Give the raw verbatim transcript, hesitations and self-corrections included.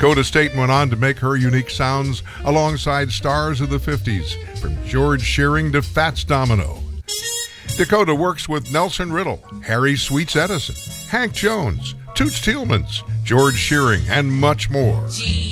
Dakota State went on to make her unique sounds alongside stars of the fifties, from George Shearing to Fats Domino. Dakota works with Nelson Riddle, Harry Sweets Edison, Hank Jones, Toots Thielemans, George Shearing, and much more.